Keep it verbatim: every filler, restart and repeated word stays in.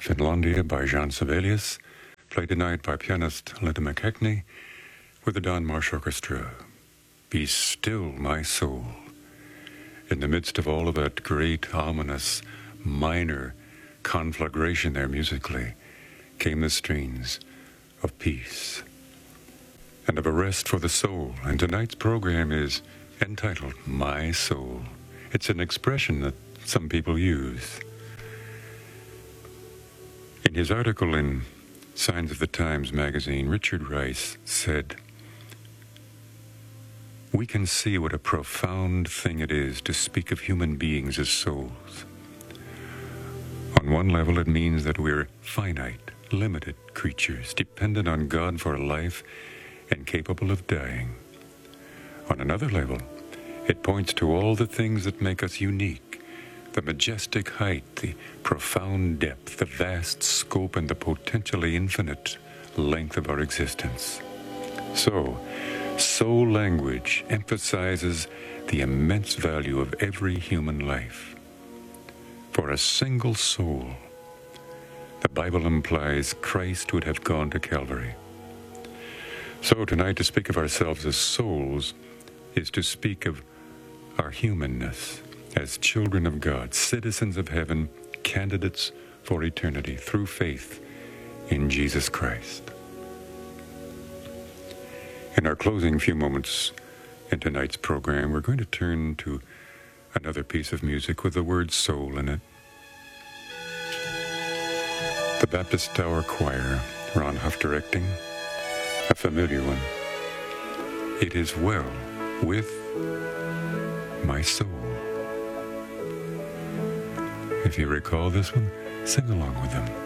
Finlandia by Jean Sibelius, played tonight by pianist Linda McKechnie with the Don Marsh Orchestra. Be still, my soul. In the midst of all of that great, ominous, minor conflagration there musically, came the strains of peace and of a rest for the soul. And tonight's program is entitled My Soul. It's an expression that some people use. In his article in Signs of the Times magazine, Richard Rice said, "We can see what a profound thing it is to speak of human beings as souls. On one level, it means that we're finite, limited creatures, dependent on God for life and capable of dying. On another level, it points to all the things that make us unique, the majestic height, the profound depth, the vast scope, and the potentially infinite length of our existence. So, soul language emphasizes the immense value of every human life. For a single soul, the Bible implies Christ would have gone to Calvary. So tonight, to speak of ourselves as souls is to speak of our humanness as children of God, citizens of heaven, candidates for eternity through faith in Jesus Christ." In our closing few moments in tonight's program, we're going to turn to another piece of music with the word soul in it. The Baptist Tower Choir, Ron Huff directing, a familiar one. It is well with my soul. If you recall this one, sing along with them.